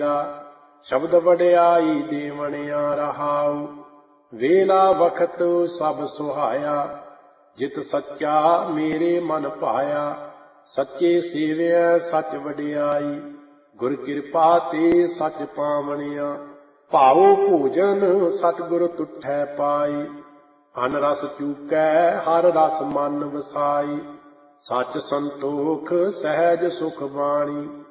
शब्द वड्याई देवणिया रहाऊ। वेला वक्त सब सुहाया, जित सच्चा मेरे मन भाया। सच्चे सेवै सच वड्याई, गुर कृपा ते सच पावणिया। भाओ भोजन सतगुर तुठै पाई, अन रस चूकै हर रस मन वसाई। सच संतोख सहज सुख बाणी,